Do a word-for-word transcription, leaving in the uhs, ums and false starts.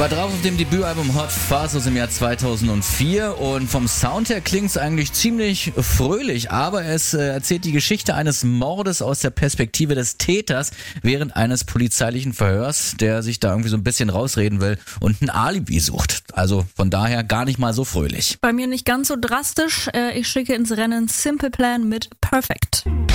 War drauf auf dem Debütalbum Hot Fuzz aus dem Jahr zweitausendvier und vom Sound her klingt's eigentlich ziemlich fröhlich, aber es äh, erzählt die Geschichte eines Mordes aus der Perspektive des Täters während eines polizeilichen Verhörs, der sich da irgendwie so ein bisschen rausreden will und ein Alibi sucht. Also von daher gar nicht mal so fröhlich. Bei mir nicht ganz so drastisch. Ich schicke ins Rennen Simple Plan mit Perfect.